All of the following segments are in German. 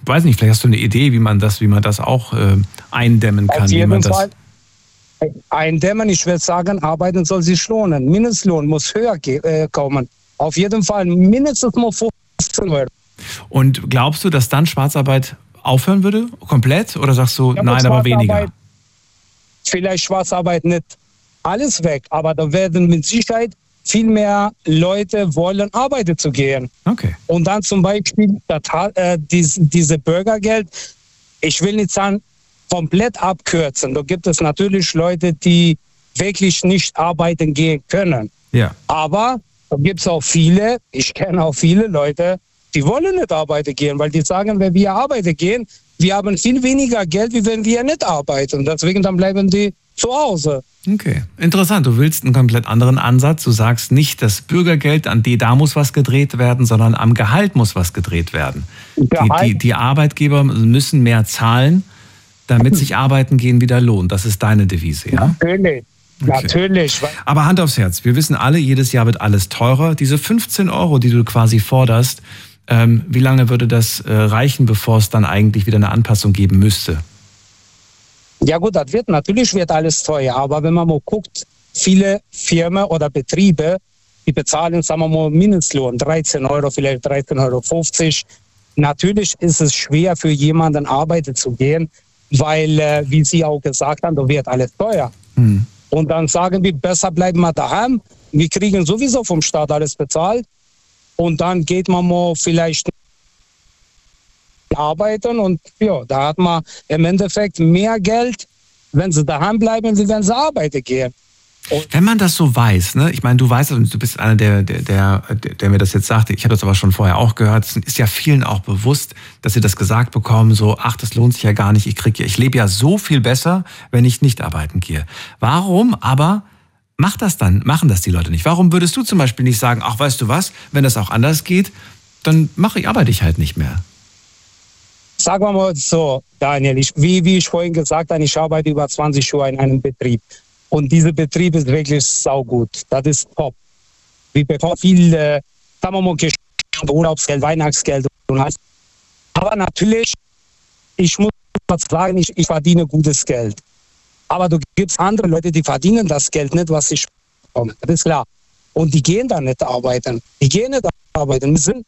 weiß nicht, vielleicht hast du eine Idee, wie man das auch eindämmen kann. Auf jeden Fall eindämmen, ich würde sagen, arbeiten soll sich lohnen. Mindestlohn muss höher kommen. Auf jeden Fall mindestens mal 15 Euro. Und glaubst du, dass dann Schwarzarbeit aufhören würde? Komplett? Oder sagst du, nein, aber weniger? Vielleicht Schwarzarbeit nicht alles weg, aber da werden mit Sicherheit viel mehr Leute wollen, arbeiten zu gehen. Okay. Und dann zum Beispiel diese Bürgergeld, ich will nicht sagen, komplett abkürzen. Da gibt es natürlich Leute, die wirklich nicht arbeiten gehen können. Ja. Aber da gibt es auch viele, ich kenne auch viele Leute, die wollen nicht arbeiten gehen, weil die sagen, wenn wir arbeiten gehen, wir haben viel weniger Geld, wie wenn wir nicht arbeiten. Deswegen dann bleiben die zu Hause. Okay, interessant. Du willst einen komplett anderen Ansatz. Du sagst nicht, das Bürgergeld, da muss was gedreht werden, sondern am Gehalt muss was gedreht werden. Die Arbeitgeber müssen mehr zahlen, damit sich Arbeiten gehen wieder lohnt. Das ist deine Devise, ja? Natürlich. Okay. Natürlich. Aber Hand aufs Herz, wir wissen alle, jedes Jahr wird alles teurer. Diese 15 Euro, die du quasi forderst, wie lange würde das reichen, bevor es dann eigentlich wieder eine Anpassung geben müsste? Ja gut, natürlich wird alles teuer, aber wenn man mal guckt, viele Firmen oder Betriebe, die bezahlen, sagen wir mal, Mindestlohn, 13 Euro, vielleicht 13,50 Euro. Natürlich ist es schwer für jemanden arbeiten zu gehen, weil, wie Sie auch gesagt haben, da wird alles teuer. Und dann sagen wir, besser bleiben wir daheim, wir kriegen sowieso vom Staat alles bezahlt und dann geht man mal vielleicht arbeiten und ja, da hat man im Endeffekt mehr Geld, wenn sie daheim bleiben, wie wenn sie arbeiten gehen. Und wenn man das so weiß, ne? Ich meine, du weißt, und du bist einer, der mir das jetzt sagte, ich habe das aber schon vorher auch gehört, es ist ja vielen auch bewusst, dass sie das gesagt bekommen, so, ach, das lohnt sich ja gar nicht, ich lebe ja so viel besser, wenn ich nicht arbeiten gehe. Warum aber machen das die Leute nicht? Warum würdest du zum Beispiel nicht sagen, ach, weißt du was, wenn das auch anders geht, dann arbeite ich halt nicht mehr? Sagen wir mal so, Daniel, wie ich vorhin gesagt habe, ich arbeite über 20 Jahre in einem Betrieb. Und dieser Betrieb ist wirklich saugut. Das ist top. Wir bekommen viel, sagen wir mal, Urlaubsgeld, Weihnachtsgeld und alles. Aber natürlich, ich muss sagen, ich verdiene gutes Geld. Aber du gibst andere Leute, die verdienen das Geld nicht, was ich bekomme. Das ist klar. Und die gehen da nicht arbeiten. Wir sind,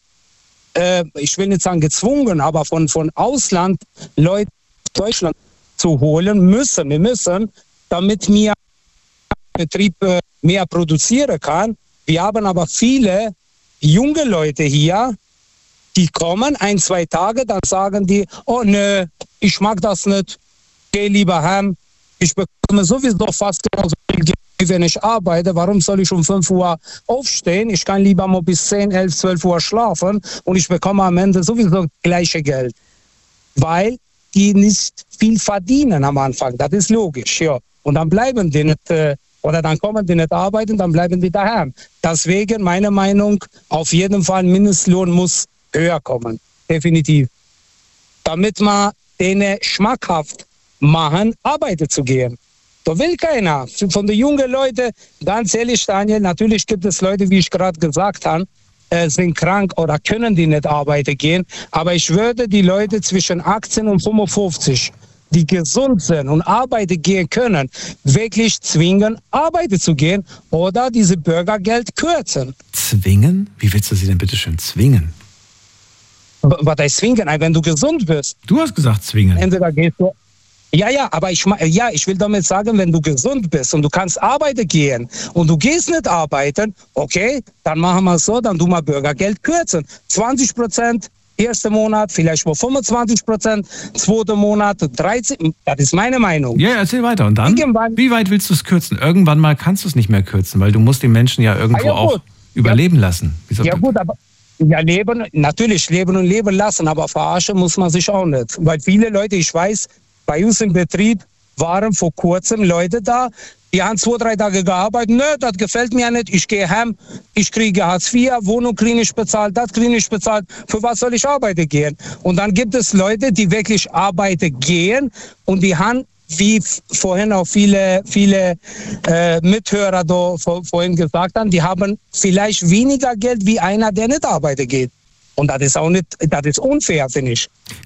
ich will nicht sagen gezwungen, aber von Ausland Leute Deutschland zu holen müssen. Wir müssen, damit wir Betrieb mehr produzieren kann. Wir haben aber viele junge Leute hier, die kommen 1-2 Tage, dann sagen die, oh nö, ich mag das nicht, geh lieber heim, ich bekomme sowieso fast genauso viel Geld, wenn ich arbeite, warum soll ich um 5 Uhr aufstehen, ich kann lieber mal bis 10, 11, 12 Uhr schlafen und ich bekomme am Ende sowieso gleiche Geld, weil die nicht viel verdienen am Anfang, das ist logisch, ja. Und dann bleiben die nicht, oder dann kommen die nicht arbeiten, dann bleiben die daheim. Deswegen, meine Meinung, auf jeden Fall Mindestlohn muss höher kommen. Definitiv. Damit man denen schmackhaft machen, arbeiten zu gehen. Da will keiner. Von den jungen Leuten, ganz ehrlich, Daniel, natürlich gibt es Leute, wie ich gerade gesagt habe, sind krank oder können die nicht arbeiten gehen. Aber ich würde die Leute zwischen 18 und 55, die gesund sind und arbeiten gehen können, wirklich zwingen, arbeiten zu gehen oder diese Bürgergeld kürzen. Zwingen? Wie willst du sie denn bitte schön zwingen? Was heißt zwingen? Wenn du gesund bist. Du hast gesagt zwingen. Entweder gehst du. Ja, aber ich will damit sagen, wenn du gesund bist und du kannst arbeiten gehen und du gehst nicht arbeiten, okay, dann machen wir es so, dann tun wir Bürgergeld kürzen. 20%. Erster Monat, vielleicht mal 25%, zweiter Monat 13%. Das ist meine Meinung. Ja, erzähl weiter. Und dann? Wie weit willst du es kürzen? Irgendwann mal kannst du es nicht mehr kürzen, weil du musst den Menschen ja irgendwo auch überleben lassen. Ja gut, aber natürlich leben und leben lassen, aber verarschen muss man sich auch nicht. Weil viele Leute, ich weiß, bei uns im Betrieb waren vor kurzem Leute da, die haben 2-3 Tage gearbeitet. Nö, das gefällt mir nicht. Ich gehe heim, ich kriege Hartz IV, Wohnung klinisch bezahlt, das klinisch bezahlt. Für was soll ich arbeiten gehen? Und dann gibt es Leute, die wirklich arbeiten gehen und die haben, wie vorhin auch viele Mithörer da vorhin gesagt haben, die haben vielleicht weniger Geld wie einer, der nicht arbeiten geht. Und das ist auch nicht, das ist unfair, finde ich.